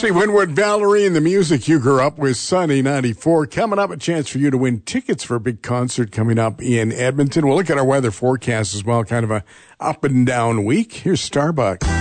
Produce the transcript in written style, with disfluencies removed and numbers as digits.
Ashley Winwood, Valerie, and the music you grew up with, Sunny 94. Coming up, a chance for you to win tickets for a big concert coming up in Edmonton. We'll look at our weather forecast as well, kind of a up and down week. Here's Starbucks.